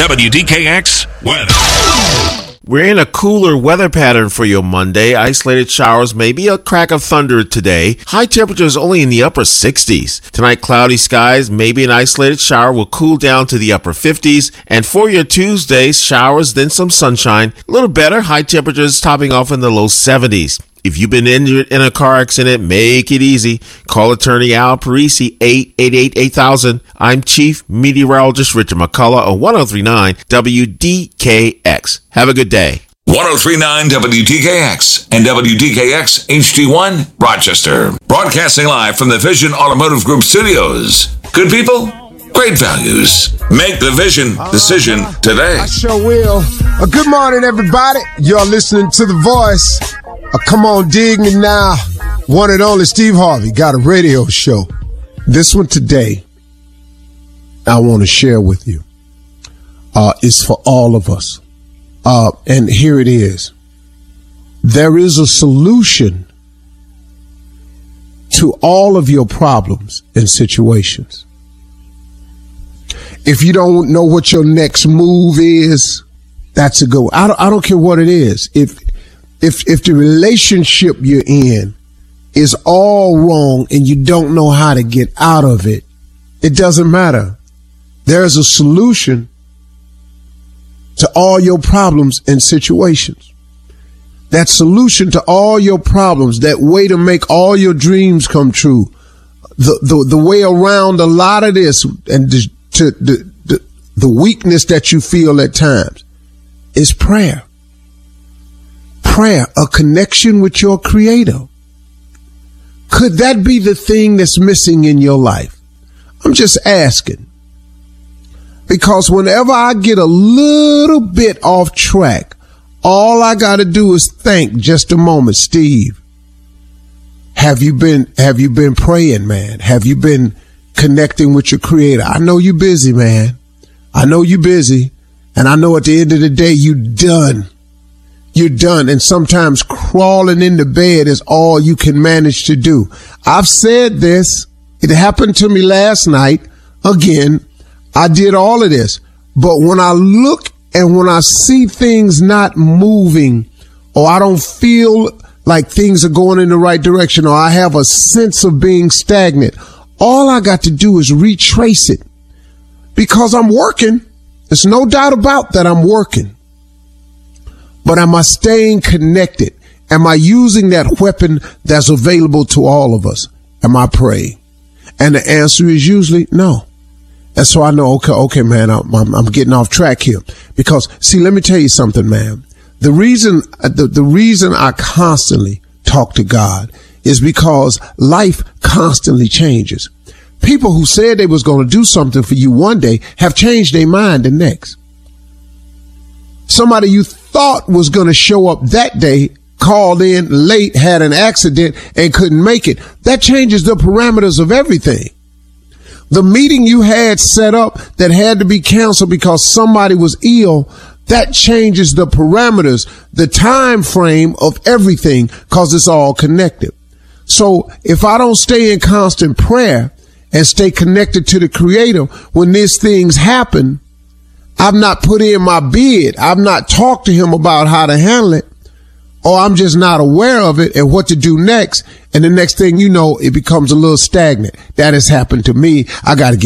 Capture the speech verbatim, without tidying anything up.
W D K X weather. We're in a cooler weather pattern for your Monday. Isolated showers, maybe a crack of thunder today. High temperatures only in the upper sixties. Tonight, cloudy skies, maybe an isolated shower will cool down to the upper fifties. And for your Tuesday, showers, then some sunshine. A little better, high temperatures topping off in the low seventies. If you've been injured in a car accident, make it easy. Call attorney Al Parisi, eight eight eight, eight thousand. I'm Chief Meteorologist Richard McCullough on ten thirty-nine W D K X. Have a good day. ten thirty-nine W D K X and W D K X H D one, Rochester. Broadcasting live from the Vision Automotive Group studios. Good people, great values. Make the Vision decision today. I sure will. Uh, good morning, everybody. You're listening to The Voice. Uh, come on, dig me now. One and only Steve Harvey got a radio show. This one today, I want to share with you, uh, is for all of us. Uh, and here it is. There is a solution to all of your problems and situations. If you don't know what your next move is, that's a good one. I don't, I don't care what it is. If If if the relationship you're in is all wrong and you don't know how to get out of it, it doesn't matter. There's a solution to all your problems and situations. That solution to all your problems, that way to make all your dreams come true, the the, the way around a lot of this and the, to the, the the weakness that you feel at times is prayer. Prayer, a connection with your Creator. Could that be the thing that's missing in your life? I'm just asking. Because whenever I get a little bit off track, all I got to do is think just a moment, Steve. Have you been, have you been praying, man? Have you been connecting with your Creator? I know you're busy, man. I know you're busy. And I know at the end of the day, you done. You're done. And sometimes crawling into bed is all you can manage to do. I've said this. It happened to me last night. Again, I did all of this. But when I look and when I see things not moving, or I don't feel like things are going in the right direction, or I have a sense of being stagnant, all I got to do is retrace it. Because I'm working. There's no doubt about that I'm working. But am I staying connected? Am I using that weapon that's available to all of us? Am I praying? And the answer is usually no. And so I know, okay, okay, man, I'm, I'm, I'm getting off track here. Because, see, let me tell you something, man. The reason, the, the reason I constantly talk to God is because life constantly changes. People who said they was going to do something for you one day have changed their mind the next. Somebody you thought was going to show up that day called in late, had an accident, and couldn't make it. That changes the parameters of everything. The meeting you had set up that had to be canceled because somebody was ill, that changes the parameters, the time frame of everything, because it's all connected. So if I don't stay in constant prayer and stay connected to the Creator, when these things happen, I've not put in my bid. I've not talked to him about how to handle it, or I'm just not aware of it and what to do next. And the next thing you know, it becomes a little stagnant. That has happened to me. I got to get